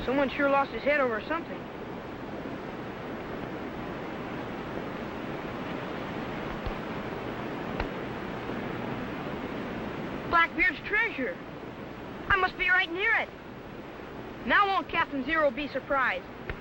Someone sure lost his head over something. Blackbeard's treasure. I must be right near it. Now won't Captain Zero be surprised?